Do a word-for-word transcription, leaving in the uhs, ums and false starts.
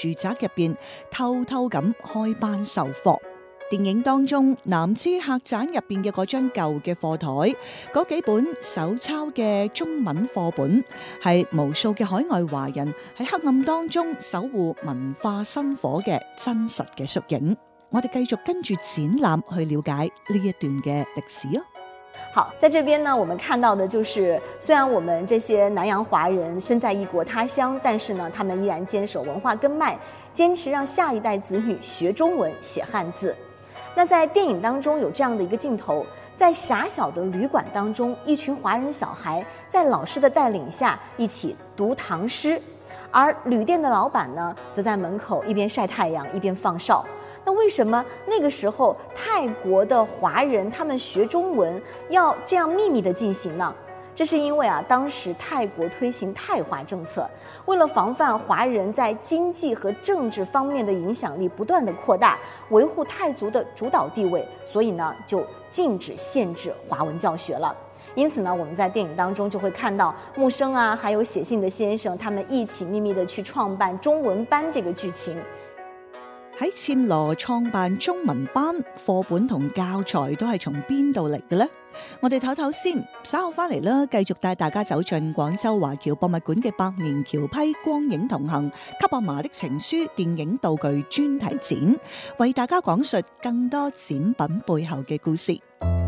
住宅入邊偷偷咁開班授課。電影當中，南支客棧入邊嘅嗰張舊嘅課台，嗰幾本手抄嘅中文課本，係無數嘅海外華人喺黑暗當中守護文化薪火嘅真實嘅縮影。我哋繼續跟住展覽去了解呢一段嘅歷史哦。 好，在這邊呢，我們看到的就是，雖然我們這些南洋華人身在異國他鄉，但是呢，他們依然堅守文化根脈，堅持讓下一代子女學中文、寫漢字。那在電影當中有這樣的一個鏡頭，在狹小的旅館當中，一群華人小孩在老師的帶領下一起讀唐詩，而旅店的老闆呢，則在門口一邊曬太陽一邊放哨。那為什麼那個時候泰國的華人他們學中文要這樣秘密地進行呢？這是因為啊，當時泰國推行泰華政策，為了防範華人在經濟和政治方面的影響力不斷地擴大，維護泰族的主導地位，所以呢就禁止限制華文教學了。因此呢，我們在電影當中就會看到木生啊，還有寫信的先生，他們一起秘密地去創辦中文班這個劇情。 喺暹羅創辦中文班，課本同教材都係從邊度嚟嘅呢？我哋唞唞先，稍後翻嚟啦，繼續帶大家走進廣州華僑博物館嘅百年僑批光影同行給阿嫲的情書電影道具專題展，為大家講述更多展品背後嘅故事。